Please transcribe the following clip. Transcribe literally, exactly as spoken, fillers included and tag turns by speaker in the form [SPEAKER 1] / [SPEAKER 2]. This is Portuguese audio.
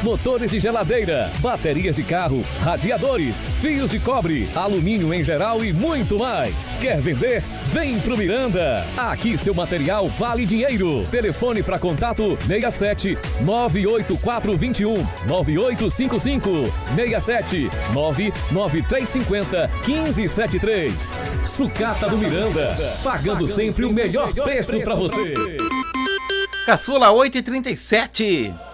[SPEAKER 1] motores de geladeira, baterias de carro, radiadores, fios de cobre, alumínio em geral e muito mais. Quer vender? Vem pro Miranda. Aqui seu material vale dinheiro. Telefone para contato seis sete nove oito quatro dois um nove oito cinco cinco, seis sete nove nove três cinco zero um cinco sete três. Sucata do Miranda, pagando sempre o melhor preço para você.
[SPEAKER 2] Caçula oito e trinta e sete.